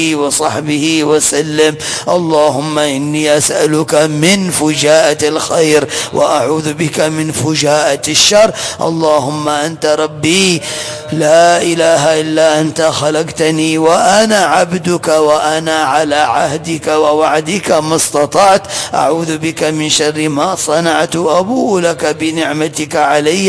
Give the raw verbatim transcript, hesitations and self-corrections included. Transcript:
وصحبه وسلم. اللهم إني أسألك من فجاءة الخير وأعوذ بك من فجاءة الشر. اللهم أنت ربي لا إله إلا أنت، خلقتني وأنا عبدك وأنا على عهدك ووعدك ما استطعت. أعوذ بك من شر ما صنعت، أبوء لك بنعمتك علي